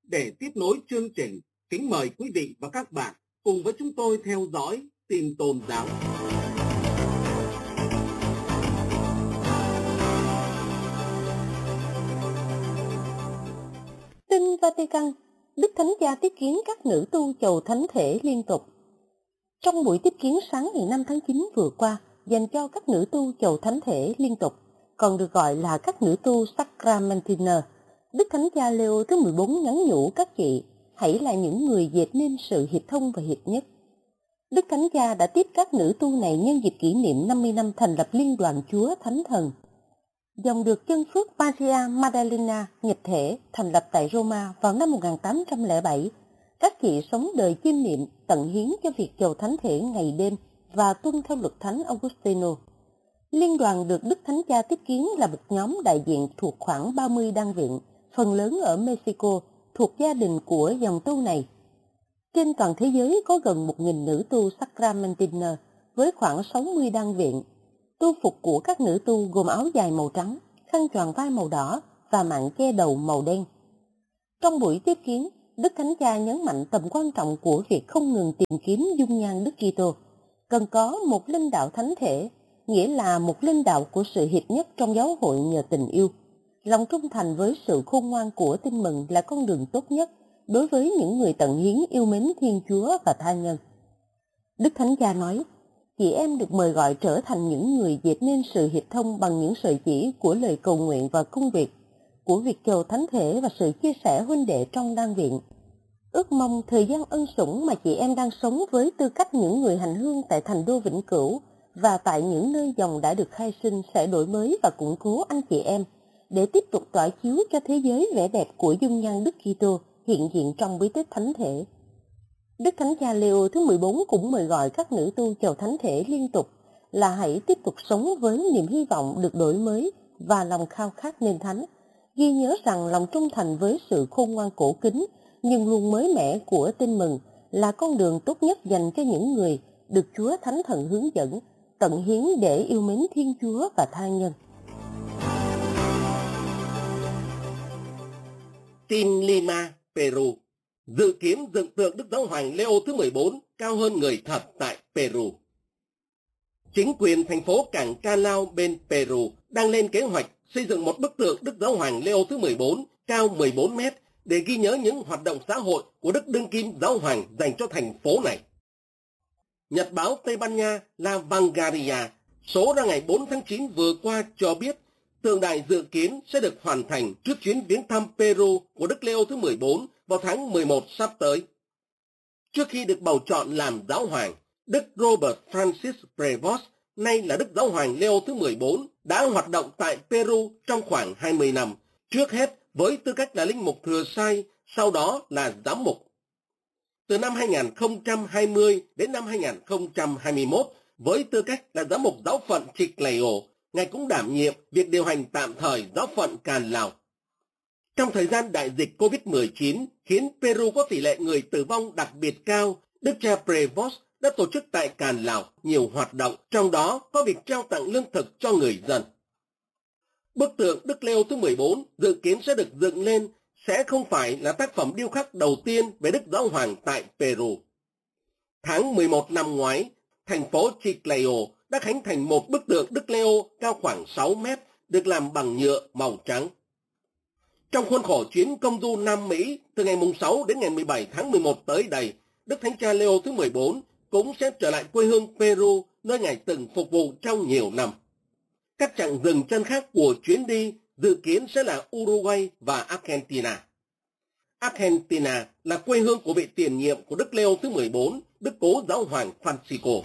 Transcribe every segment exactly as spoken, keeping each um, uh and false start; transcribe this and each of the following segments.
Để tiếp nối chương trình, kính mời quý vị và các bạn cùng với chúng tôi theo dõi tin tôn giáo. Tin Vatican, Đức Thánh Cha tiếp kiến các nữ tu chầu thánh thể liên tục. Trong buổi tiếp kiến sáng ngày năm tháng chín vừa qua, dành cho các nữ tu chầu thánh thể liên tục, còn được gọi là các nữ tu Sacramentiner, Đức Thánh Cha Leo thứ mười bốn nhắn nhủ các chị hãy là những người dệt nên sự hiệp thông và hiệp nhất. Đức Thánh Cha đã tiếp các nữ tu này nhân dịp kỷ niệm năm mươi năm thành lập Liên đoàn Chúa Thánh Thần. Dòng được chân phước Maria Maddalena nhập thể thành lập tại Roma vào năm một nghìn tám trăm lẻ bảy. Các chị sống đời chiêm niệm tận hiến cho việc chầu thánh thể ngày đêm và tuân theo luật thánh Augustino. Liên đoàn được Đức Thánh Cha tiếp kiến là một nhóm đại diện thuộc khoảng ba mươi đan viện, phần lớn ở Mexico, thuộc gia đình của dòng tu này. Trên toàn thế giới có gần một nghìn nữ tu Sacramentiner với khoảng sáu mươi đan viện. Tu phục của các nữ tu gồm áo dài màu trắng, khăn choàng vai màu đỏ và mạng che đầu màu đen. Trong buổi tiếp kiến, Đức Thánh Cha nhấn mạnh tầm quan trọng của việc không ngừng tìm kiếm dung nhan Đức Kitô. Cần có một linh đạo thánh thể, nghĩa là một linh đạo của sự hiệp nhất trong giáo hội nhờ tình yêu. Lòng trung thành với sự khôn ngoan của Tin Mừng là con đường tốt nhất đối với những người tận hiến yêu mến Thiên Chúa và tha nhân. Đức Thánh Cha nói, chị em được mời gọi trở thành những người dệt nên sự hiệp thông bằng những sợi chỉ của lời cầu nguyện và công việc, của việc chầu thánh thể và sự chia sẻ huynh đệ trong đan viện. Ước mong thời gian ân sủng mà chị em đang sống với tư cách những người hành hương tại thành đô Vĩnh Cửu và tại những nơi dòng đã được khai sinh sẽ đổi mới và củng cố anh chị em, để tiếp tục tỏa chiếu cho thế giới vẻ đẹp của dung nhan Đức Kitô hiện diện trong bí tích thánh thể. Đức Thánh Cha Leo thứ mười bốn cũng mời gọi các nữ tu chầu thánh thể liên tục là hãy tiếp tục sống với niềm hy vọng được đổi mới và lòng khao khát nên thánh, ghi nhớ rằng lòng trung thành với sự khôn ngoan cổ kính nhưng luôn mới mẻ của Tin Mừng là con đường tốt nhất dành cho những người được Chúa Thánh Thần hướng dẫn, tận hiến để yêu mến Thiên Chúa và tha nhân. Tin Lima, Peru. Dự kiến dựng tượng Đức Giáo Hoàng Leo thứ mười bốn cao hơn người thật tại Peru. Chính quyền thành phố Cảng Callao bên Peru đang lên kế hoạch xây dựng một bức tượng Đức Giáo Hoàng Leo thứ mười bốn cao mười bốn mét để ghi nhớ những hoạt động xã hội của Đức Đương Kim Giáo Hoàng dành cho thành phố này. Nhật báo Tây Ban Nha La Vanguardia số ra ngày bốn tháng chín vừa qua cho biết tượng đài dự kiến sẽ được hoàn thành trước chuyến viếng thăm Peru của Đức Leo thứ mười bốn vào tháng mười một sắp tới. Trước khi được bầu chọn làm giáo hoàng, Đức Robert Francis Prevost, nay là Đức Giáo Hoàng Leo thứ mười bốn, đã hoạt động tại Peru trong khoảng hai mươi năm, trước hết với tư cách là linh mục thừa sai, sau đó là giám mục. Từ năm hai nghìn không trăm hai mươi đến năm hai nghìn không trăm hai mươi mốt, với tư cách là giám mục giáo phận Chiclayo, Ngài cũng đảm nhiệm việc điều hành tạm thời giáo phận Càn Lào. Trong thời gian đại dịch covid mười chín khiến Peru có tỷ lệ người tử vong đặc biệt cao, Đức cha Prevost đã tổ chức tại Càn Lào nhiều hoạt động, trong đó có việc trao tặng lương thực cho người dân. Bức tượng Đức Leo thứ mười bốn dự kiến sẽ được dựng lên sẽ không phải là tác phẩm điêu khắc đầu tiên về Đức Giáo Hoàng tại Peru. Tháng mười một năm ngoái, thành phố Chiclayo đã khánh thành một bức tượng Đức Leo cao khoảng sáu mét, được làm bằng nhựa màu trắng. Trong khuôn khổ chuyến công du Nam Mỹ từ ngày sáu đến ngày mười bảy tháng mười một tới đây, Đức Thánh Cha Leo thứ mười bốn cũng sẽ trở lại quê hương Peru, nơi Ngài từng phục vụ trong nhiều năm. Các chặng dừng chân khác của chuyến đi dự kiến sẽ là Uruguay và Argentina. Argentina là quê hương của vị tiền nhiệm của Đức Leo thứ mười bốn, Đức Cố Giáo Hoàng Francisco.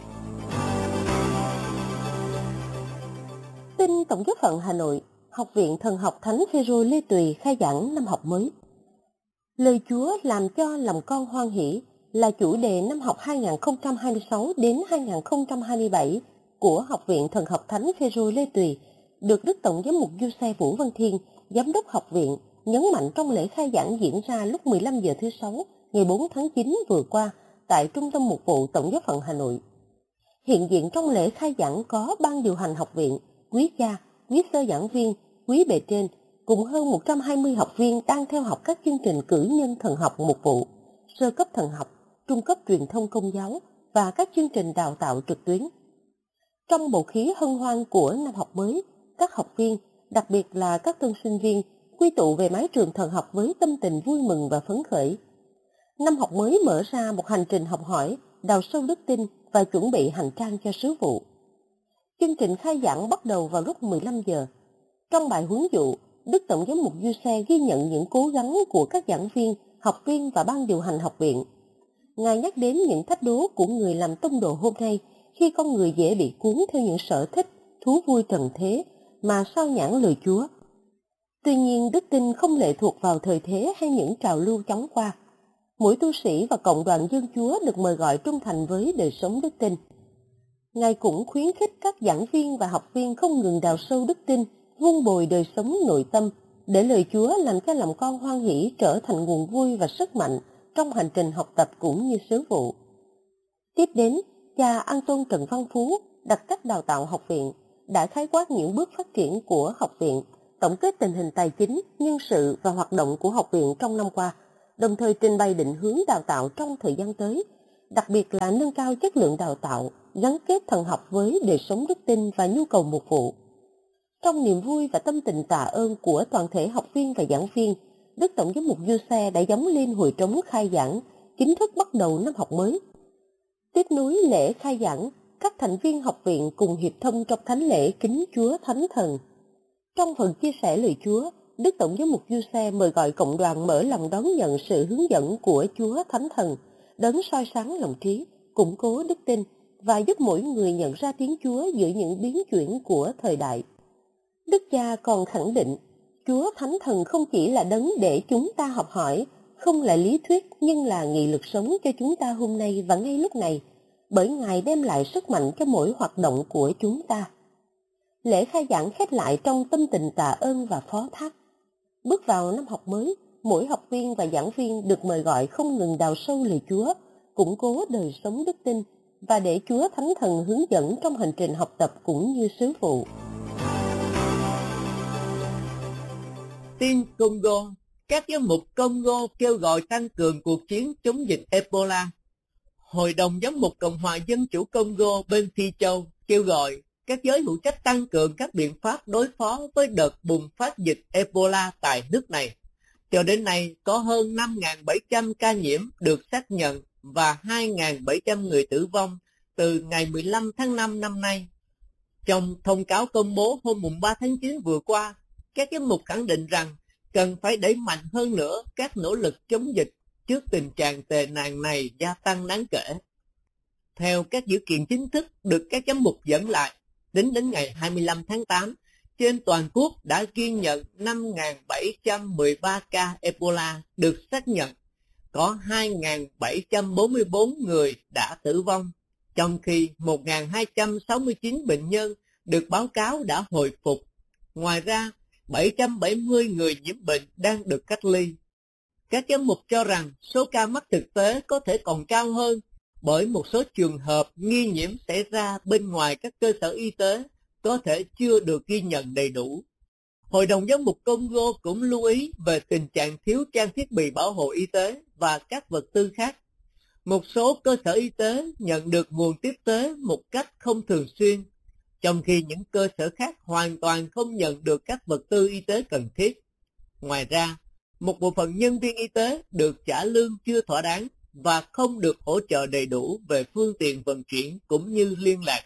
Tin Tổng giáo phận Hà Nội, Học viện Thần học Thánh Phêrô Lê Tùy khai giảng năm học mới. Lời Chúa làm cho lòng con hoan hỷ là chủ đề năm học hai nghìn không trăm hai mươi sáu đến hai nghìn không trăm hai mươi bảy của Học viện Thần học Thánh Phêrô Lê Tùy, được Đức Tổng giám mục Giuse Vũ Văn Thiên, Giám đốc học viện, nhấn mạnh trong lễ khai giảng diễn ra lúc mười lăm giờ thứ Sáu, ngày bốn tháng chín vừa qua tại Trung tâm Mục vụ Tổng giáo phận Hà Nội. Hiện diện trong lễ khai giảng có ban điều hành học viện, quý cha, quý sơ giảng viên, quý bề trên, cùng hơn một trăm hai mươi học viên đang theo học các chương trình cử nhân thần học mục vụ, sơ cấp thần học, trung cấp truyền thông công giáo và các chương trình đào tạo trực tuyến. Trong bầu khí hân hoan của năm học mới, các học viên, đặc biệt là các tân sinh viên, quy tụ về mái trường thần học với tâm tình vui mừng và phấn khởi. Năm học mới mở ra một hành trình học hỏi, đào sâu đức tin và chuẩn bị hành trang cho sứ vụ. Chương trình khai giảng bắt đầu vào lúc mười lăm giờ. Trong bài huấn dụ, Đức Tổng giám mục Giuse ghi nhận những cố gắng của các giảng viên, học viên và ban điều hành học viện. Ngài nhắc đến những thách đố của người làm tông đồ hôm nay khi con người dễ bị cuốn theo những sở thích, thú vui trần thế mà sao nhãng lời Chúa. Tuy nhiên, đức tin không lệ thuộc vào thời thế hay những trào lưu chóng qua. Mỗi tu sĩ và cộng đoàn dân Chúa được mời gọi trung thành với đời sống đức tin. Ngài cũng khuyến khích các giảng viên và học viên không ngừng đào sâu đức tin, vun bồi đời sống nội tâm, để lời Chúa làm cho lòng con hoan hỷ trở thành nguồn vui và sức mạnh trong hành trình học tập cũng như sứ vụ. Tiếp đến, cha An-tôn Trần Văn Phú, đặc trách đào tạo học viện, đã khái quát những bước phát triển của học viện, tổng kết tình hình tài chính, nhân sự và hoạt động của học viện trong năm qua, đồng thời trình bày định hướng đào tạo trong thời gian tới, đặc biệt là nâng cao chất lượng đào tạo, gắn kết thần học với đời sống đức tin và nhu cầu mục vụ. Trong niềm vui và tâm tình tạ ơn của toàn thể học viên và giảng viên, Đức Tổng giám mục Giuse đã gióng lên hồi trống khai giảng, chính thức bắt đầu năm học mới. Tiếp nối lễ khai giảng, các thành viên học viện cùng hiệp thông trong thánh lễ kính Chúa Thánh Thần. Trong phần chia sẻ lời Chúa, Đức Tổng giám mục Giuse mời gọi cộng đoàn mở lòng đón nhận sự hướng dẫn của Chúa Thánh Thần, đấng soi sáng lòng trí, củng cố đức tin và giúp mỗi người nhận ra tiếng Chúa giữa những biến chuyển của thời đại. Đức cha còn khẳng định, Chúa Thánh Thần không chỉ là đấng để chúng ta học hỏi, không là lý thuyết nhưng là nghị lực sống cho chúng ta hôm nay và ngay lúc này, bởi Ngài đem lại sức mạnh cho mỗi hoạt động của chúng ta. Lễ khai giảng khép lại trong tâm tình tạ ơn và phó thác. Bước vào năm học mới, mỗi học viên và giảng viên được mời gọi không ngừng đào sâu lời Chúa, củng cố đời sống đức tin và để Chúa Thánh Thần hướng dẫn trong hành trình học tập cũng như sứ vụ. Tin Congo, các giám mục Congo kêu gọi tăng cường cuộc chiến chống dịch Ebola. Hội đồng giám mục Cộng hòa Dân chủ Congo bên Phi Châu kêu gọi các giới hữu trách tăng cường các biện pháp đối phó với đợt bùng phát dịch Ebola tại nước này. Cho đến nay, có hơn năm nghìn bảy trăm ca nhiễm được xác nhận và hai nghìn bảy trăm người tử vong từ ngày mười lăm tháng năm năm nay. Trong thông cáo công bố hôm ba tháng chín vừa qua, các giám mục khẳng định rằng cần phải đẩy mạnh hơn nữa các nỗ lực chống dịch trước tình trạng tệ nạn này gia tăng đáng kể. Theo các dữ kiện chính thức được các giám mục dẫn lại, tính đến ngày hai mươi lăm tháng tám, trên toàn quốc đã ghi nhận năm nghìn bảy trăm mười ba ca Ebola được xác nhận, có hai nghìn bảy trăm bốn mươi tư người đã tử vong, trong khi một nghìn hai trăm sáu mươi chín bệnh nhân được báo cáo đã hồi phục. Ngoài ra, bảy trăm bảy mươi người nhiễm bệnh đang được cách ly. Các giám mục cho rằng số ca mắc thực tế có thể còn cao hơn bởi một số trường hợp nghi nhiễm xảy ra bên ngoài các cơ sở y tế có thể chưa được ghi nhận đầy đủ. Hội đồng giám mục Congo cũng lưu ý về tình trạng thiếu trang thiết bị bảo hộ y tế và các vật tư khác. Một số cơ sở y tế nhận được nguồn tiếp tế một cách không thường xuyên, trong khi những cơ sở khác hoàn toàn không nhận được các vật tư y tế cần thiết. Ngoài ra, một bộ phận nhân viên y tế được trả lương chưa thỏa đáng và không được hỗ trợ đầy đủ về phương tiện vận chuyển cũng như liên lạc.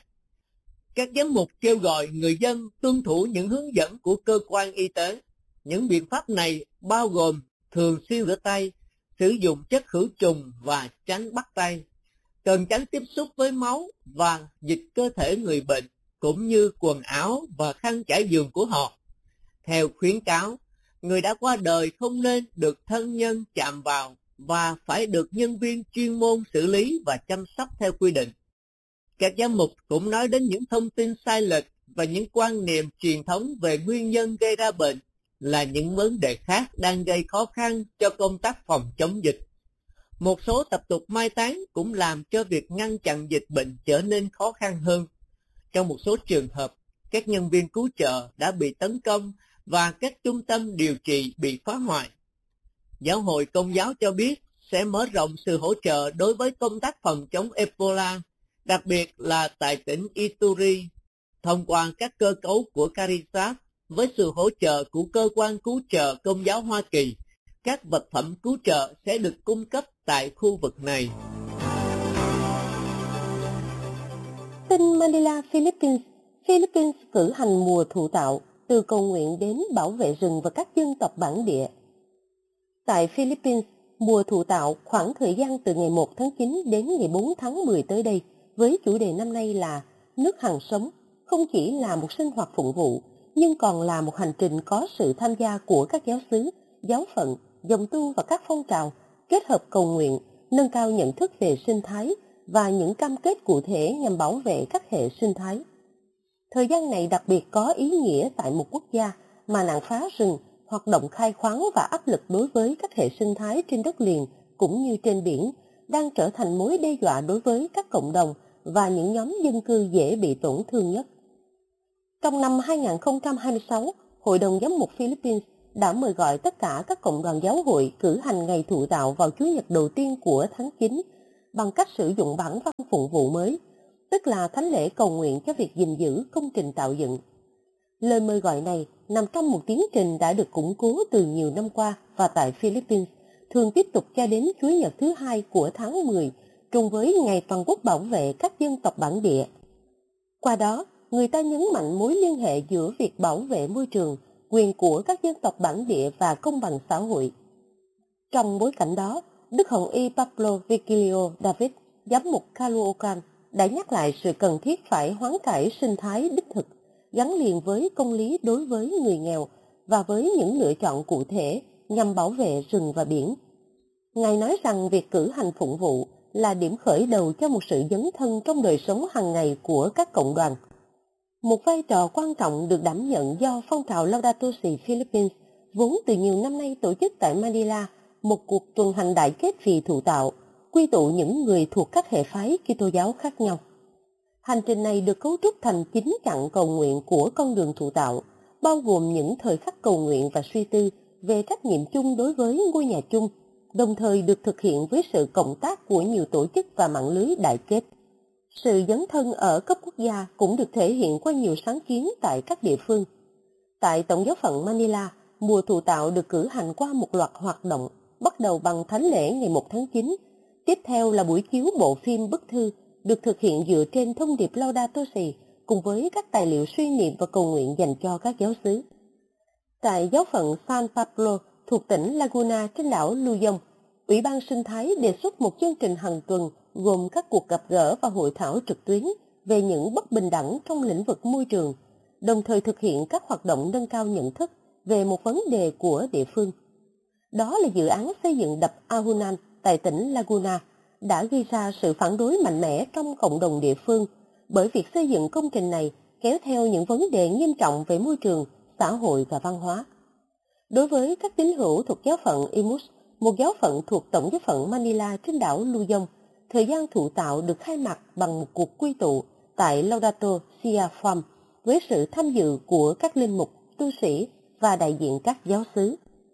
Các giám mục kêu gọi người dân tuân thủ những hướng dẫn của cơ quan y tế. Những biện pháp này bao gồm thường xuyên rửa tay, sử dụng chất khử trùng và tránh bắt tay, cần tránh tiếp xúc với máu và dịch cơ thể người bệnh, cũng như quần áo và khăn trải giường của họ. Theo khuyến cáo, người đã qua đời không nên được thân nhân chạm vào và phải được nhân viên chuyên môn xử lý và chăm sóc theo quy định. Các giám mục cũng nói đến những thông tin sai lệch và những quan niệm truyền thống về nguyên nhân gây ra bệnh là những vấn đề khác đang gây khó khăn cho công tác phòng chống dịch. Một số tập tục mai táng cũng làm cho việc ngăn chặn dịch bệnh trở nên khó khăn hơn. Trong một số trường hợp, các nhân viên cứu trợ đã bị tấn công và các trung tâm điều trị bị phá hoại. Giáo hội Công giáo cho biết sẽ mở rộng sự hỗ trợ đối với công tác phòng chống Ebola, đặc biệt là tại tỉnh Ituri, thông qua các cơ cấu của Caritas với sự hỗ trợ của Cơ quan Cứu trợ Công giáo Hoa Kỳ. Các vật phẩm cứu trợ sẽ được cung cấp tại khu vực này. Tin Manila, Philippines. Philippines cử hành mùa thụ tạo, từ cầu nguyện đến bảo vệ rừng và các dân tộc bản địa. Tại Philippines, mùa thụ tạo khoảng thời gian từ ngày một tháng chín đến ngày bốn tháng mười tới đây, với chủ đề năm nay là Nước hàng sống, không chỉ là một sinh hoạt phụng vụ, nhưng còn là một hành trình có sự tham gia của các giáo xứ, giáo phận, dòng tu và các phong trào, kết hợp cầu nguyện, nâng cao nhận thức về sinh thái và những cam kết cụ thể nhằm bảo vệ các hệ sinh thái. Thời gian này đặc biệt có ý nghĩa tại một quốc gia mà nạn phá rừng, hoạt động khai khoáng và áp lực đối với các hệ sinh thái trên đất liền cũng như trên biển đang trở thành mối đe dọa đối với các cộng đồng và những nhóm dân cư dễ bị tổn thương nhất. Trong năm hai không hai sáu, Hội đồng Giám mục Philippines đã mời gọi tất cả các cộng đoàn giáo hội cử hành ngày thụ tạo vào Chủ nhật đầu tiên của tháng chín bằng cách sử dụng bản văn phụng vụ mới, tức là thánh lễ cầu nguyện cho việc gìn giữ công trình tạo dựng. Lời mời gọi này nằm trong một tiến trình đã được củng cố từ nhiều năm qua và tại Philippines, thường tiếp tục cho đến Chủ nhật thứ hai của tháng mười, trùng với Ngày Toàn quốc bảo vệ các dân tộc bản địa. Qua đó, người ta nhấn mạnh mối liên hệ giữa việc bảo vệ môi trường, quyền của các dân tộc bản địa và công bằng xã hội. Trong bối cảnh đó, Đức Hồng Y Pablo Vigilio David, giám mục Caloocan, đã nhắc lại sự cần thiết phải hoán cải sinh thái đích thực, gắn liền với công lý đối với người nghèo và với những lựa chọn cụ thể nhằm bảo vệ rừng và biển. Ngài nói rằng việc cử hành phụng vụ là điểm khởi đầu cho một sự dấn thân trong đời sống hàng ngày của các cộng đoàn. Một vai trò quan trọng được đảm nhận do phong trào Laudato Si Philippines, vốn từ nhiều năm nay tổ chức tại Manila một cuộc tuần hành đại kết vì thụ tạo, quy tụ những người thuộc các hệ phái Kitô giáo khác nhau. Hành trình này được cấu trúc thành chín chặng cầu nguyện của con đường thụ tạo, bao gồm những thời khắc cầu nguyện và suy tư về trách nhiệm chung đối với ngôi nhà chung, đồng thời được thực hiện với sự cộng tác của nhiều tổ chức và mạng lưới đại kết. Sự dấn thân ở cấp quốc gia cũng được thể hiện qua nhiều sáng kiến tại các địa phương. Tại Tổng giáo phận Manila, mùa thụ tạo được cử hành qua một loạt hoạt động, bắt đầu bằng thánh lễ ngày một tháng chín, tiếp theo là buổi chiếu bộ phim bức thư được thực hiện dựa trên thông điệp Laudato Si cùng với các tài liệu suy niệm và cầu nguyện dành cho các giáo xứ. Tại giáo phận San Pablo thuộc tỉnh Laguna trên đảo Luzon, Ủy ban sinh thái đề xuất một chương trình hàng tuần gồm các cuộc gặp gỡ và hội thảo trực tuyến về những bất bình đẳng trong lĩnh vực môi trường, đồng thời thực hiện các hoạt động nâng cao nhận thức về một vấn đề của địa phương. Đó là dự án xây dựng đập Ahunan tại tỉnh Laguna đã gây ra sự phản đối mạnh mẽ trong cộng đồng địa phương bởi việc xây dựng công trình này kéo theo những vấn đề nghiêm trọng về môi trường, xã hội và văn hóa. Đối với các tín hữu thuộc giáo phận Imus, một giáo phận thuộc Tổng giáo phận Manila trên đảo Luzon, thời gian thụ tạo được khai mạc bằng một cuộc quy tụ tại Laudato Si Farm với sự tham dự của các linh mục, tu sĩ và đại diện các giáo xứ.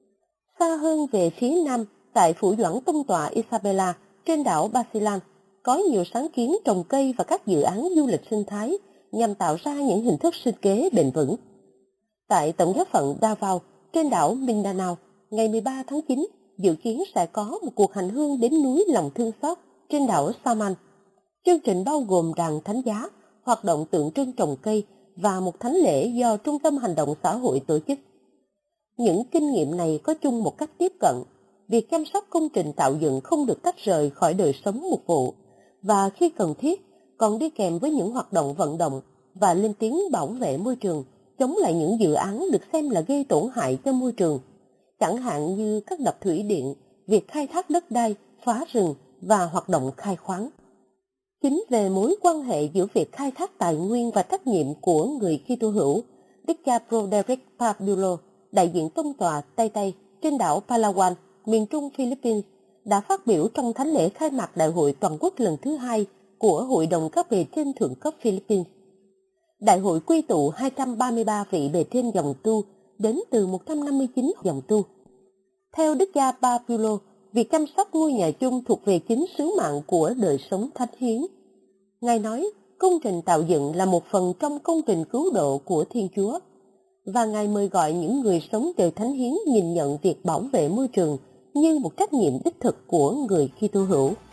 Xa hơn về phía nam, tại phủ doãn tông tọa Isabela trên đảo Basilan, có nhiều sáng kiến trồng cây và các dự án du lịch sinh thái nhằm tạo ra những hình thức sinh kế bền vững. Tại Tổng giáo phận Davao trên đảo Mindanao, ngày mười ba tháng chín, dự kiến sẽ có một cuộc hành hương đến núi Lòng Thương Xót trên đảo Saman. Chương trình bao gồm đàn thánh giá, hoạt động tượng trưng trồng cây và một thánh lễ do Trung tâm Hành động Xã hội tổ chức. Những kinh nghiệm này có chung một cách tiếp cận. Việc chăm sóc công trình tạo dựng không được tách rời khỏi đời sống mục vụ và khi cần thiết còn đi kèm với những hoạt động vận động và lên tiếng bảo vệ môi trường, chống lại những dự án được xem là gây tổn hại cho môi trường, chẳng hạn như các đập thủy điện, việc khai thác đất đai, phá rừng và hoạt động khai khoáng. Chính về mối quan hệ giữa việc khai thác tài nguyên và trách nhiệm của người Kitô hữu, Đức cha Broderick Pablo, đại diện tông tòa Tây Tây trên đảo Palawan, miền trung Philippines, đã phát biểu trong thánh lễ khai mạc Đại hội Toàn quốc lần thứ hai của Hội đồng các bề trên thượng cấp Philippines. Đại hội quy tụ hai trăm ba mươi ba vị bề trên dòng tu đến từ một trăm năm mươi chín dòng tu. Theo Đức cha Papilo, việc chăm sóc ngôi nhà chung thuộc về chính sứ mạng của đời sống thánh hiến. Ngài nói, công trình tạo dựng là một phần trong công trình cứu độ của Thiên Chúa, và Ngài mời gọi những người sống đời thánh hiến nhìn nhận việc bảo vệ môi trường như một trách nhiệm đích thực của người Kitô hữu.